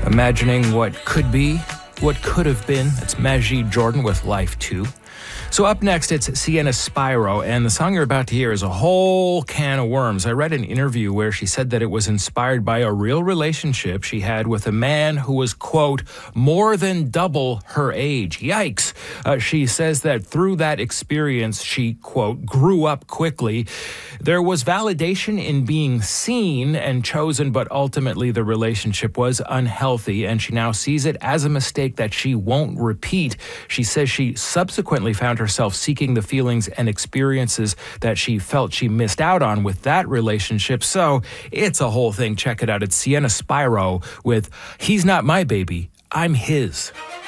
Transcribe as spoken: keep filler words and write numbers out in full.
Imagining what could be, what could have been. It's Majid Jordan with Life two. So up next, it's Sienna Spiro, and the song you're about to hear is a whole can of worms. I read an interview where she said that it was inspired by a real relationship she had with a man who was, quote, more than double her age. Yikes. Uh, she says that through that experience, she, quote, grew up quickly. There was validation in being seen and chosen, but ultimately the relationship was unhealthy, and she now sees it as a mistake that she won't repeat. She says she subsequently found herself seeking the feelings and experiences that she felt she missed out on with that relationship. So it's a whole thing. Check it out. It's Sienna Spiro with He's Not My Baby, I'm His.